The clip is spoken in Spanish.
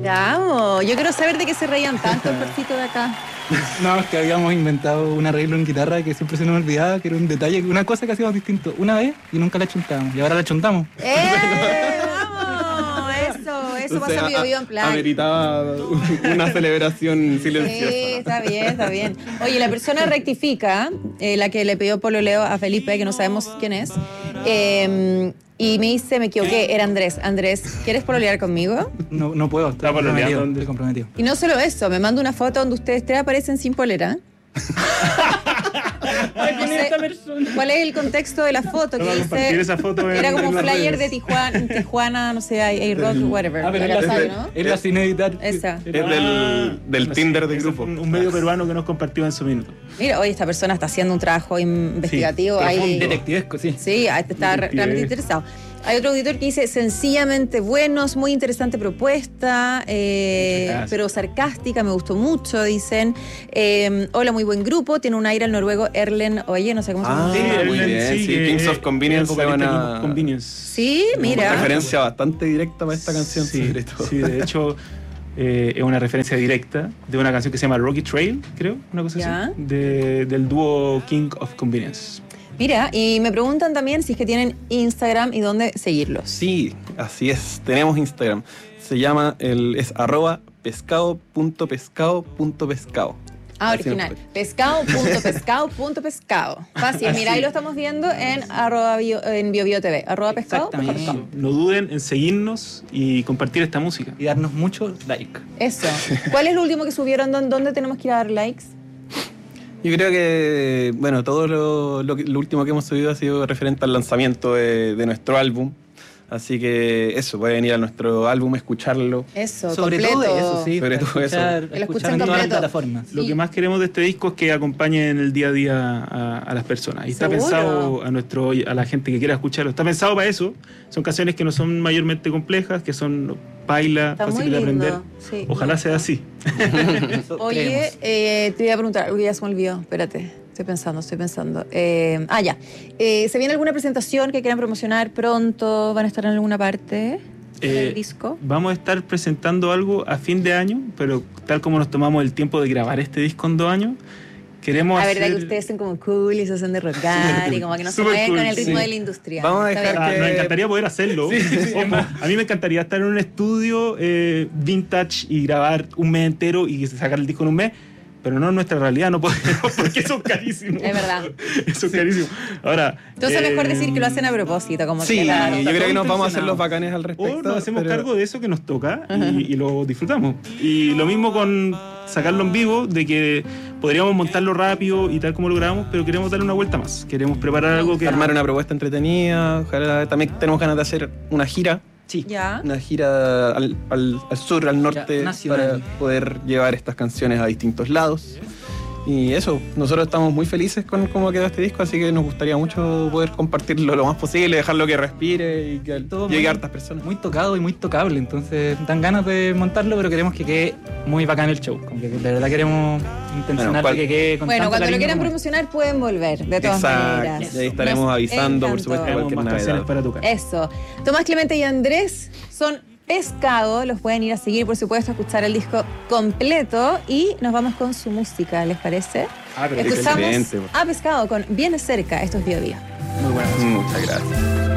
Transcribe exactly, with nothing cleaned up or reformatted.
Te amo. Yo quiero saber de qué se reían tanto el percito de acá. No, es que habíamos inventado un arreglo en guitarra que siempre se nos olvidaba, que era un detalle, una cosa que hacíamos distinto una vez y nunca la chuntábamos. Y ahora la chuntamos. ¡Eh! ¡Vamos! Eso, eso pasa en Bio Bio en plan. Ameritaba una celebración silenciosa. Sí, está bien, está bien. Oye, la persona rectifica, eh, la que le pidió pololeo a Felipe, que no sabemos quién es, eh, y me dice, me equivoqué, era Andrés. Andrés, ¿quieres pololear conmigo? No, no puedo, estoy Está pololeando. comprometido, estoy comprometido. Y no solo eso, me manda una foto donde ustedes tres aparecen sin polera. No sé ¿cuál es el contexto de la foto? Que Vamos a compartir dice, esa foto en- era como en las flyer redes. de Tijuana, Tijuana, no sé, A-Rock, whatever. Ah, pero La es la, sabe, sin- ¿no? es la sin editar. Esa. Es del, del Ah, Tinder sí, de ese grupo. fue Un, un medio peruano que nos compartió en su minuto. Mira, oye, esta persona está haciendo un trabajo investigativo. Pero fue ahí, un detectivesco, sí. sí, ahí está re- realmente interesado. Hay otro auditor que dice, sencillamente buenos, muy interesante propuesta, eh, Muchas gracias. pero sarcástica, me gustó mucho, dicen. Eh, hola, muy buen grupo, tiene un aire al noruego Erlen, oye, no sé cómo se Ah, llama. Sí, muy él- bien, sí, que Kings es- of Convenience es vocalista se van de a- Kings of Convenience. Sí, Una mira. referencia bastante directa para esta canción. Sí, sobre todo. sí, de hecho eh, es una referencia directa de una canción que se llama Rocky Trail, creo, una cosa Ya. así, de- del dúo King of Convenience. Mira, y me preguntan también si es que tienen Instagram y dónde seguirlos. Sí, así es. Tenemos Instagram. Se llama, el, es arroba pescado punto pescado punto pescado. Ah, Así original. nos puede. Pescado punto pescado punto pescado. Fácil, mira, ahí lo estamos viendo en arroba bio, en BioBio T V. Arroba pescado punto Exactamente. pescado. No duden en seguirnos y compartir esta música. Y darnos mucho like. Eso. ¿Cuál es lo último que subieron? ¿Dó- ¿Dónde tenemos que ir a dar likes? Yo creo que, bueno, todo lo, lo, que- lo último que hemos subido ha sido referente al lanzamiento de, de nuestro álbum. Así que eso, pueden ir a nuestro álbum, escucharlo. Eso, Sobre completo. todo eso, sí. Sobre para todo eso. escuchar, Que lo escuchar escuchen en todas las completo. plataformas. Lo Sí. que más queremos de este disco es que acompañe en el día a día a, a las personas. Y está Seguro. pensado a nuestro a la gente que quiera escucharlo. Está pensado para eso. Son canciones que no son mayormente complejas, que son baila, Está muy fáciles de aprender. lindo. Sí. Ojalá sea así. Eso Oye, creemos. eh, te voy a preguntar, algo ya se me olvidó, espérate, estoy pensando, estoy pensando. Eh, ah, ya. Eh, ¿Se viene alguna presentación que quieran promocionar pronto? ¿Van a estar en alguna parte del Eh, disco? Vamos a estar presentando algo a fin de año, pero tal como nos tomamos el tiempo de grabar este disco en dos años, queremos La hacer... verdad que ustedes son como cool y se hacen de rogar y como que no se Súper mueven cool, con el ritmo sí. de la industria. Vamos a Está dejar bien. Ah, que- nos encantaría poder hacerlo. Ojo, a mí me encantaría estar en un estudio eh, vintage y grabar un mes entero y sacar el disco en un mes, pero no en nuestra realidad, no podemos porque eso es carísimo. Es verdad. Eso es carísimo. Ahora, Entonces es mejor eh, decir que lo hacen a propósito, como Sí, que la- yo creo que nos vamos a hacer intencionado. los bacanes al respecto. O nos hacemos pero- cargo de eso que nos toca y, y lo disfrutamos. Y lo mismo con sacarlo en vivo, de que podríamos montarlo rápido y tal como lo grabamos, pero queremos darle una vuelta más. Queremos preparar algo que... Armar una propuesta entretenida. Ojalá también tenemos ganas de hacer una gira. Sí. Ya. Una gira al, al- al sur, al norte, Ya, nacional. para poder llevar estas canciones a distintos lados. Y eso, nosotros estamos muy felices con cómo quedó este disco, así que nos gustaría mucho poder compartirlo lo más posible, dejarlo que respire y que Todo llegue muy- a hartas personas. Muy tocado y muy tocable, entonces dan ganas de montarlo, pero queremos que quede muy bacán el show. Como que de verdad queremos intencionar Bueno, cual- que quede con Bueno, tanto cuando lo cariño quieran como- promocionar pueden volver, de todas Exacto, maneras. y ahí estaremos Nos avisando, por encantó. supuesto, Tenemos cualquier más canciones novedad. para tocar. Eso. Tomás Clemente y Andrés son Pescado, los pueden ir a seguir, por supuesto, a escuchar el disco completo y nos vamos con su música, ¿les parece? Ah, pero Escuchamos excelente. a Pescado con Viene Cerca, esto es Bio Bio. muy buena canción. Muchas gracias.